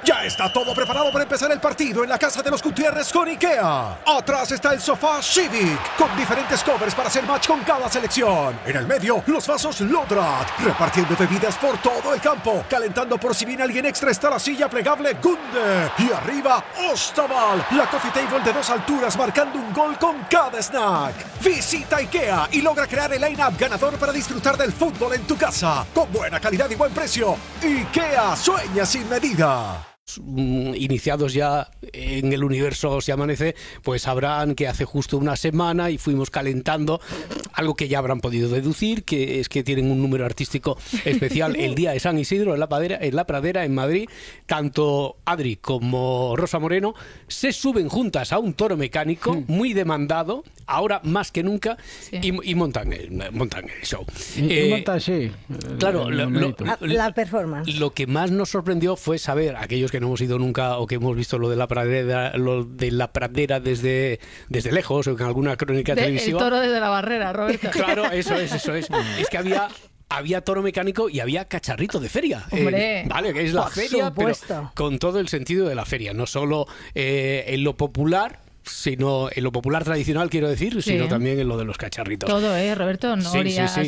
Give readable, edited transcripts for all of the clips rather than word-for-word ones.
Ya está todo preparado para empezar el partido en la casa de los Gutiérrez con IKEA. Atrás está el sofá Civic, con diferentes covers para hacer match con cada selección. En el medio, los vasos Lodrat, repartiendo bebidas por todo el campo. Calentando por si viene alguien extra está la silla plegable Gunde. Y arriba, Ostaval, la coffee table de 2 alturas marcando un gol con cada snack. Visita IKEA y logra crear el line-up ganador para disfrutar del fútbol en tu casa. Con buena calidad y buen precio. IKEA, sueña sin medida. Iniciados ya en el universo Se Amanece, pues sabrán que hace justo una semana y fuimos calentando algo que ya habrán podido deducir, que es que tienen un número artístico especial el día de San Isidro en la Pradera, en Madrid. Tanto Adri como Rosa Moreno se suben juntas a un toro mecánico muy demandado, ahora más que nunca, sí. y montan el show. Claro, la performance. Lo que más nos sorprendió fue saber, aquellos que no hemos ido nunca o que hemos visto lo de la pradera desde lejos o en alguna crónica televisiva. El toro desde la barrera, Roberto. Claro, eso es. Es que había toro mecánico y había cacharrito de feria. Vale, que es la feria, supuesto. Pero con todo el sentido de la feria, no solo en lo popular, sino en lo popular tradicional, quiero decir, sí. Sino también en lo de los cacharritos. Todo, Roberto, Noria, sí,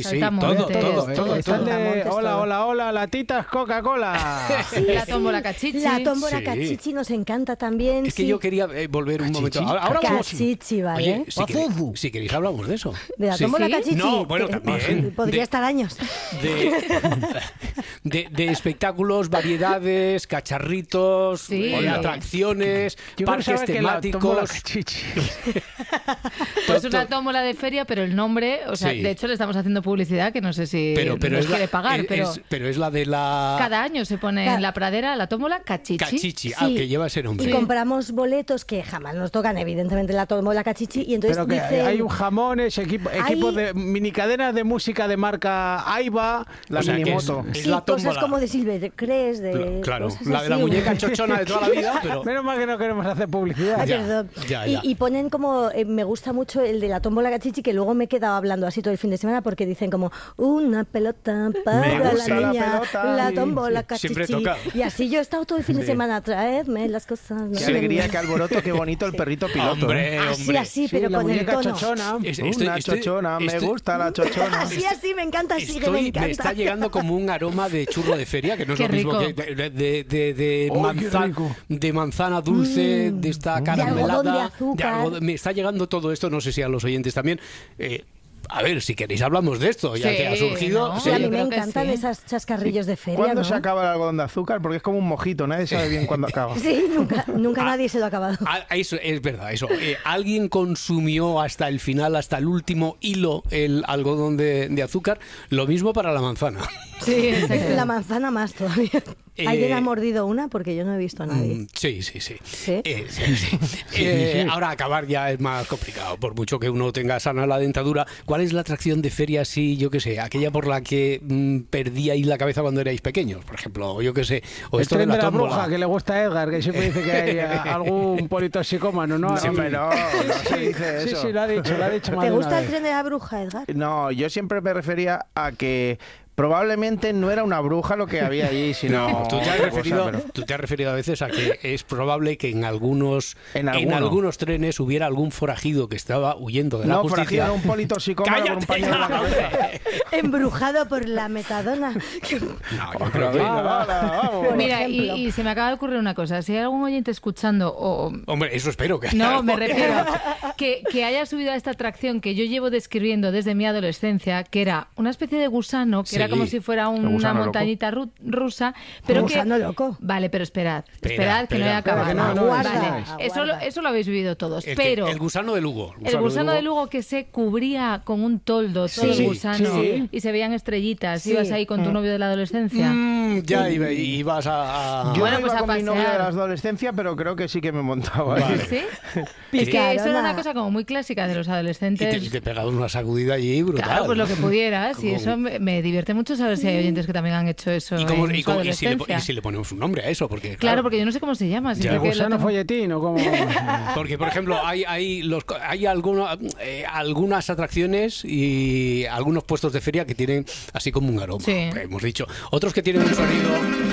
todo. Hola, latitas Coca-Cola. Sí, la tómbola cachichi. La tómbola cachichi nos encanta también. Es que yo quería volver un momento. Ahora cachichi, ¿vale? Oye, si queréis hablamos de eso. ¿De la tómbola cachichi? No, bueno, también. Podría estar años. De espectáculos, variedades, cacharritos, atracciones, parques temáticos. Pues una tómbola de feria, pero el nombre, o sea, de hecho le estamos haciendo publicidad que no sé si nos quiere pagar, pero es la de la... Cada año se pone en la pradera la tómbola cachichi. Cachichi, que lleva ese nombre. Y compramos boletos que jamás nos tocan, evidentemente, la tómbola cachichi, y entonces pero que hay un jamones, equipos de minicadenas de música de marca Aiba, la Minimoto. Es la cosas como de Silvercrest, de... Claro, la de la muñeca chochona de toda la vida, pero... Menos mal que no queremos hacer publicidad. Perdón. Y ponen como, me gusta mucho el de la tómbola cachichi, que luego me he quedado hablando así todo el fin de semana, porque dicen como una pelota para la niña, la tómbola cachichi. Y así yo he estado todo el fin de semana, traedme las cosas. Qué alegría, qué alboroto, qué bonito el perrito piloto. Hombre. Así, pero con el tono. Chochona, una chochona, me gusta la chochona. Así, me encanta, así que me encanta. Me está llegando como un aroma de churro de feria, que no es lo mismo que de manzana dulce, de esta caramelada. Me está llegando todo esto, no sé si a los oyentes también. A ver, si queréis hablamos de esto, ya que ha surgido. ¿no? Sí, a mí me encantan esos chascarrillos de feria. ¿Cuándo se acaba el algodón de azúcar? Porque es como un mojito, nadie sabe bien cuándo acaba. Sí, nunca nadie se lo ha acabado. Eso es verdad, eso. Alguien consumió hasta el final, hasta el último hilo, el algodón de azúcar. Lo mismo para la manzana. Sí, la manzana más todavía. ¿Alguien ha mordido una? Porque yo no he visto a nadie. Sí. Ahora acabar ya es más complicado, por mucho que uno tenga sana la dentadura. ¿Cuál es la atracción de feria así, yo qué sé, aquella por la que perdíais la cabeza cuando erais pequeños, por ejemplo, o yo qué sé, o esto de la bruja que le gusta a Edgar, que siempre dice que hay algún politoxicómano, ¿no? Siempre no se dice eso. Sí, lo ha dicho ¿Te gusta el tren de la bruja, Edgar? No, yo siempre me refería a que probablemente no era una bruja lo que había allí, sino... No, tú te has referido a veces a que es probable que en algunos trenes hubiera algún forajido que estaba huyendo de la justicia. No, forajido, un politoxicómano con un pañuelo en la cabeza. Embrujado por la metadona. No, yo creo que... Mira, y se me acaba de ocurrir una cosa. Si hay algún oyente escuchando Hombre, eso espero que... No, me refiero que haya subido a esta atracción que yo llevo describiendo desde mi adolescencia, que era una especie de gusano, que era como si fuera una montañita rusa, pero un gusano loco. Vale, pero esperad que no he acabado. Vale, eso lo habéis vivido todos. Pero el gusano de Lugo. El gusano de Lugo que se cubría con un toldo, todo el gusano, y se veían estrellitas. Ibas ahí con tu novio de la adolescencia. Ya ibas a... Yo no iba con mi novio de la adolescencia, pero creo que sí que me montaba. Vale. ¿Sí? Es que eso era una cosa como muy clásica de los adolescentes. Y te pegabas una sacudida allí brutal. Claro, pues lo que pudieras. Y eso me divierte mucho saber si hay oyentes que también han hecho eso. Y si le ponemos un nombre a eso, porque claro, porque yo no sé cómo se llama. ¿El gusano folletín o cómo? Porque, por ejemplo, hay algunas atracciones y algunos puestos de feria que tienen así como un aroma, hemos dicho. Otros que tienen un sonido...